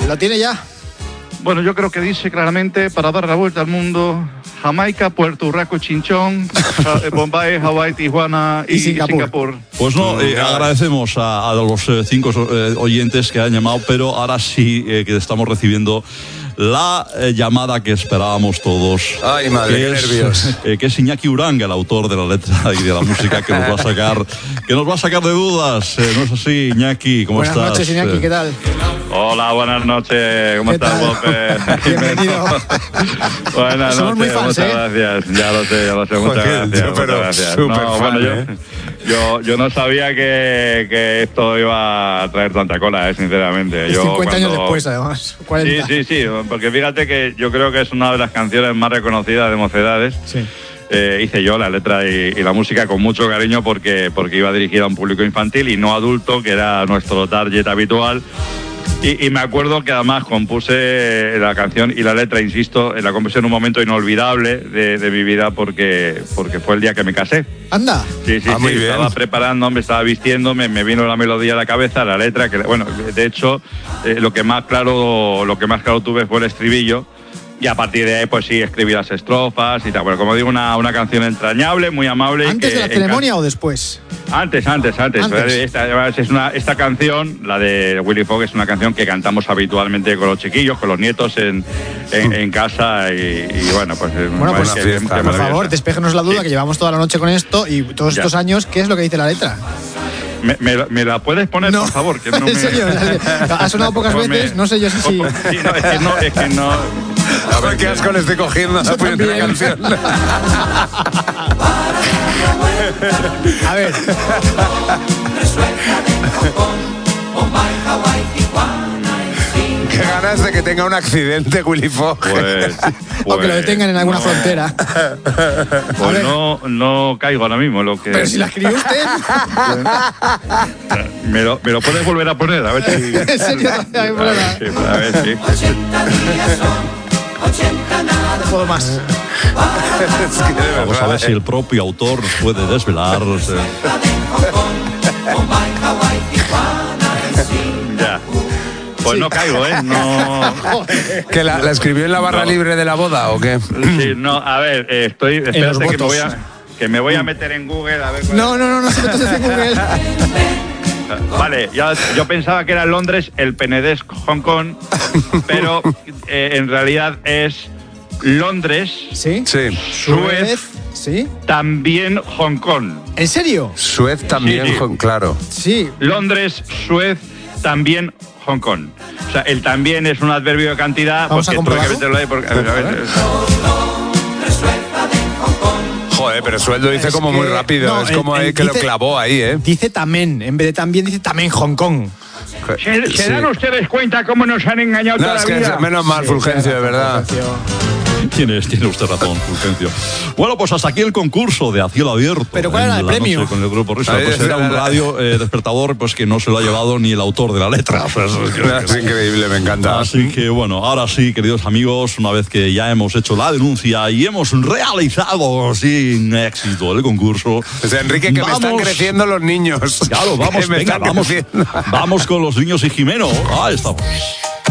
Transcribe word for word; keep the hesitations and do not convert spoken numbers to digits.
¿Lo tiene ya? Bueno, yo creo que dice claramente: para dar la vuelta al mundo, Jamaica, Puerto Rico, Chinchón, Bombay, Hawái, Tijuana y, y Singapur. Singapur. Pues no, eh, agradecemos a, a los eh, cinco eh, oyentes que han llamado, pero ahora sí eh, que estamos recibiendo la eh, llamada que esperábamos todos. Ay, madre, qué es, nervios. Eh, que es Iñaki Uranga, el autor de la letra y de la música, que nos va a sacar, que nos va a sacar de dudas. Eh, ¿No es así, Iñaki? ¿Cómo buenas estás? Buenas noches, Iñaki, ¿qué tal? Hola, buenas noches. ¿Cómo estás, López? Bienvenido. Buenas Somos noches, muy fans, muchas ¿eh? gracias. Ya lo sé, ya lo sé, muchas Joder, gracias. yo, pero muchas gracias. súper No, fan, bueno, yo, ¿eh? yo, yo no sabía que, que esto iba a traer tanta cola, eh, sinceramente. Yo cincuenta cuando... años después, además. cuarenta. Sí, sí, sí, porque fíjate que yo creo que es una de las canciones más reconocidas de Mocedades. Sí. Eh, hice yo la letra y, y la música con mucho cariño porque, porque iba dirigida a un público infantil y no adulto, que era nuestro target habitual. Y, y me acuerdo que además compuse la canción y la letra, insisto, la compuse en un momento inolvidable de, de mi vida porque, porque fue el día que me casé. Anda. Sí, sí, Ah, sí, muy bien. estaba preparando, me estaba vistiendo, me, me vino la melodía a la cabeza, la letra, que bueno, de hecho, eh, lo que más claro, lo que más claro tuve fue el estribillo. Y a partir de ahí, pues sí, escribí las estrofas y tal. Bueno, como digo, una, una canción entrañable, muy amable. ¿Antes que de la ceremonia o después? Antes, antes, antes. Antes. Esta, es una, esta canción, la de Willy Fogg, es una canción que cantamos habitualmente con los chiquillos, con los nietos en, en, en casa y, y bueno, pues... Bueno, pues qué- fiesta, qué Por favor, maravillosa. despéjenos la duda, Sí. que llevamos toda la noche con esto y todos Ya. estos años, ¿qué es lo que dice la letra? ¿Me, me, me la puedes poner, por favor? Que no me... En serio, ha sonado pocas No me- veces, no sé yo si... si... Sí, no, es que no... Es que no A ver qué asco le estoy cogiendo a la Yo puñetera también. canción. A ver, Qué ganas de que tenga un accidente, Willy Fogg. pues, o que lo pues, detengan en alguna no, frontera. Pues ver. no, no caigo ahora mismo. Lo que, Pero si la escribió usted. me, lo, ¿Me lo puedes volver a poner? A ver si... En serio, no hay A problema. ver, sí, a ver, sí. No puedo más. Es que de Vamos a verdad, ver si el propio autor nos puede desvelar. o sea. Ya. Pues no caigo, ¿eh? No... ¿Que la, la escribió en la barra No. libre de la boda o qué? Sí, no, a ver, eh, estoy... los Espérate que me, votos. voy a, que me voy a meter en Google a ver... cuál No, no, no, no se metas en Google. es. Vale, ya, yo pensaba que era Londres, el Penedès, Hong Kong, pero eh, en realidad es Londres, ¿Sí? Sí. Suez, ¿Sí? también Hong Kong. ¿En serio? Suez también, Sí, sí. Hong- claro. Sí. Londres, Suez, también Hong Kong. O sea, el también es un adverbio de cantidad. Vamos a porque tuve que comprobarlo. meterlo ahí porque, a ver, a ver, Joder, pero sueldo dice Es como muy que- rápido. no, es como el- ahí el que lo dice- clavó ahí, ¿eh? Dice también, en vez de también dice también Hong Kong. ¿Se, se Sí. dan ustedes cuenta cómo nos han engañado No, toda es la que vida? menos mal, Fulgencio, de verdad. Tiene, tiene usted razón, Fulgencio. Bueno, pues hasta aquí el concurso de A Cielo Abierto. ¿Pero cuál era en el la premio? noche Con el grupo Risa. Ahí Pues está era un la- radio eh, despertador pues que no se lo ha llevado ni el autor de la letra. O sea, es- Es increíble, me encanta. Así que bueno, ahora sí, queridos amigos, una vez que ya hemos hecho la denuncia y hemos realizado sin éxito el concurso. O sea, Enrique, que me están vamos- creciendo los niños. Claro, vamos, Que me venga, están vamos, creciendo. vamos con los niños y Jimeno. Ahí estamos.